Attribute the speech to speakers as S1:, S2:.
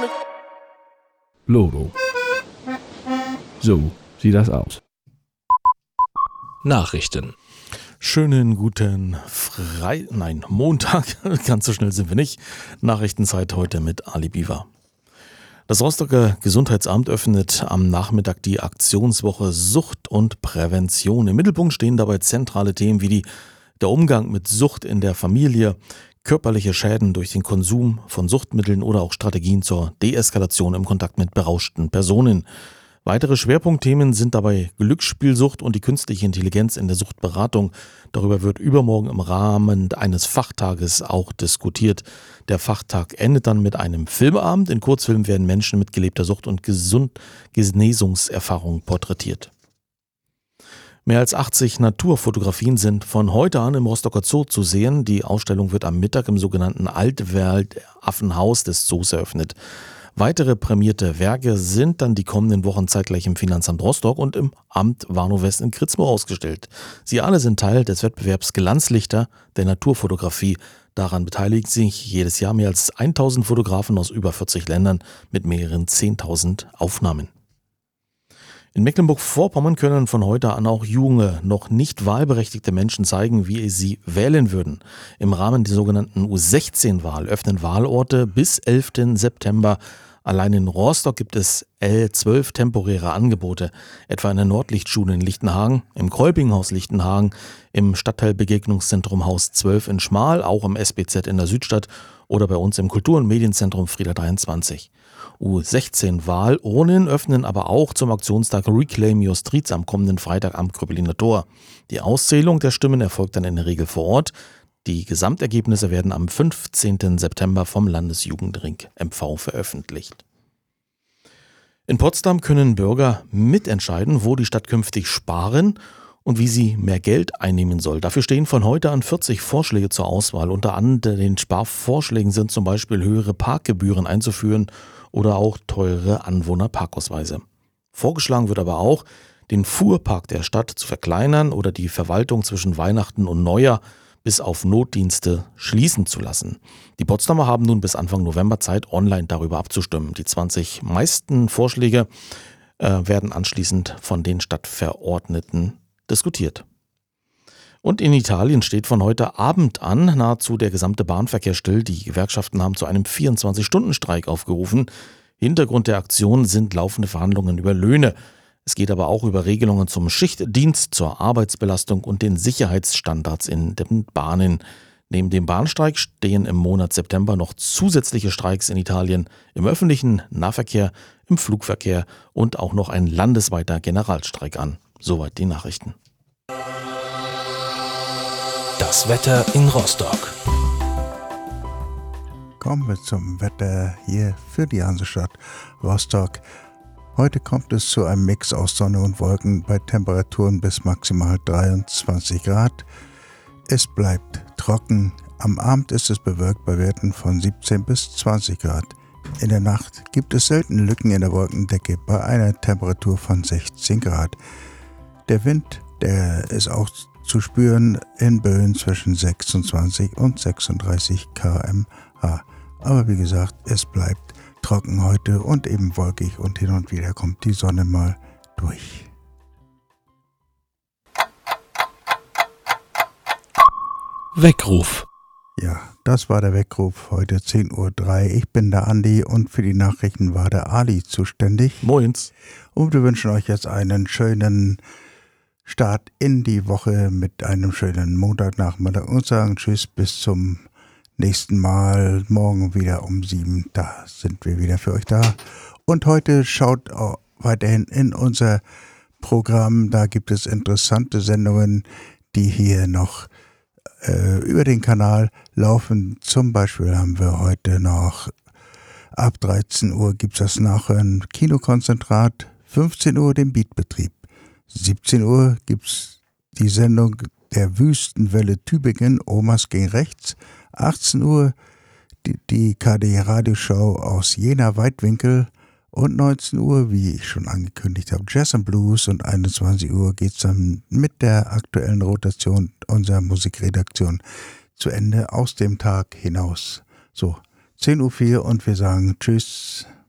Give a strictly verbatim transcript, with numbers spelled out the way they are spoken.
S1: Loro. So sieht das aus.
S2: Nachrichten.
S3: Schönen guten Frei... Nein, Montag. Ganz so schnell sind wir nicht. Nachrichtenzeit heute mit Ali Biwa. Das Rostocker Gesundheitsamt öffnet am Nachmittag die Aktionswoche Sucht und Prävention. Im Mittelpunkt stehen dabei zentrale Themen wie die, der Umgang mit Sucht in der Familie, körperliche Schäden durch den Konsum von Suchtmitteln oder auch Strategien zur Deeskalation im Kontakt mit berauschten Personen. Weitere Schwerpunktthemen sind dabei Glücksspielsucht und die künstliche Intelligenz in der Suchtberatung. Darüber wird übermorgen im Rahmen eines Fachtages auch diskutiert. Der Fachtag endet dann mit einem Filmabend. In Kurzfilmen werden Menschen mit gelebter Sucht und Gesund- Genesungserfahrung porträtiert. Mehr als achtzig Naturfotografien sind von heute an im Rostocker Zoo zu sehen. Die Ausstellung wird am Mittag im sogenannten Altwald-Affenhaus des Zoos eröffnet. Weitere prämierte Werke sind dann die kommenden Wochen zeitgleich im Finanzamt Rostock und im Amt Warnow-West in Kritzmo ausgestellt. Sie alle sind Teil des Wettbewerbs Glanzlichter der Naturfotografie. Daran beteiligen sich jedes Jahr mehr als tausend Fotografen aus über vierzig Ländern mit mehreren zehntausend Aufnahmen. In Mecklenburg-Vorpommern können von heute an auch junge, noch nicht wahlberechtigte Menschen zeigen, wie sie wählen würden. Im Rahmen der sogenannten U sechzehn Wahl öffnen Wahlorte bis elften September. Allein in Rostock gibt es zwölf temporäre Angebote, etwa in der Nordlichtschule in Lichtenhagen, im Kolpinghaus Lichtenhagen, im Stadtteilbegegnungszentrum Haus zwölf in Schmal, auch im S B Z in der Südstadt oder bei uns im Kultur- und Medienzentrum Frieda dreiundzwanzig. U sechzehn Wahlurnen öffnen aber auch zum Aktionstag Reclaim Your Streets am kommenden Freitag am Kröpeliner Tor. Die Auszählung der Stimmen erfolgt dann in der Regel vor Ort. Die Gesamtergebnisse werden am fünfzehnten September vom Landesjugendring M V veröffentlicht. In Potsdam können Bürger mitentscheiden, wo die Stadt künftig sparen und wie sie mehr Geld einnehmen soll. Dafür stehen von heute an vierzig Vorschläge zur Auswahl. Unter anderem den Sparvorschlägen sind zum Beispiel höhere Parkgebühren einzuführen oder auch teure Anwohnerparkausweise. Vorgeschlagen wird aber auch, den Fuhrpark der Stadt zu verkleinern oder die Verwaltung zwischen Weihnachten und Neujahr bis auf Notdienste schließen zu lassen. Die Potsdamer haben nun bis Anfang November Zeit, online darüber abzustimmen. Die zwanzig meisten Vorschläge äh, werden anschließend von den Stadtverordneten diskutiert. Und in Italien steht von heute Abend an nahezu der gesamte Bahnverkehr still. Die Gewerkschaften haben zu einem vierundzwanzig-Stunden-Streik aufgerufen. Hintergrund der Aktion sind laufende Verhandlungen über Löhne. Es geht aber auch über Regelungen zum Schichtdienst, zur Arbeitsbelastung und den Sicherheitsstandards in den Bahnen. Neben dem Bahnstreik stehen im Monat September noch zusätzliche Streiks in Italien im öffentlichen Nahverkehr, im Flugverkehr und auch noch ein landesweiter Generalstreik an. Soweit die Nachrichten.
S2: Das Wetter in Rostock.
S4: Kommen wir zum Wetter hier für die Hansestadt Rostock. Heute kommt es zu einem Mix aus Sonne und Wolken bei Temperaturen bis maximal dreiundzwanzig Grad. Es bleibt trocken. Am Abend ist es bewölkt bei Werten von siebzehn bis zwanzig Grad. In der Nacht gibt es selten Lücken in der Wolkendecke bei einer Temperatur von sechzehn Grad. Der Wind, der ist auch zu spüren in Böen zwischen sechsundzwanzig und sechsunddreißig Kilometer pro Stunde. Aber wie gesagt, es bleibt trocken heute und eben wolkig und hin und wieder kommt die Sonne mal durch.
S2: Weckruf.
S4: Ja, das war der Weckruf, heute zehn Uhr drei. Ich bin der Andi und für die Nachrichten war der Ali zuständig.
S3: Moins.
S4: Und wir wünschen euch jetzt einen schönen Start in die Woche mit einem schönen Montagnachmittag und sagen Tschüss, bis zum nächsten Mal. Morgen wieder um sieben, da sind wir wieder für euch da. Und heute schaut auch weiterhin in unser Programm, da gibt es interessante Sendungen, die hier noch äh, über den Kanal laufen. Zum Beispiel haben wir heute noch ab dreizehn Uhr gibt es das Nachhören Kinokonzentrat, fünfzehn Uhr den Beatbetrieb. siebzehn Uhr gibt es die Sendung der Wüstenwelle Tübingen, Omas gegen rechts. achtzehn Uhr die, die K D-Radioshow aus Jena Weitwinkel. Und neunzehn Uhr, wie ich schon angekündigt habe, Jazz and Blues. Und einundzwanzig Uhr geht es dann mit der aktuellen Rotation unserer Musikredaktion zu Ende aus dem Tag hinaus. So, zehn Uhr vier und wir sagen Tschüss.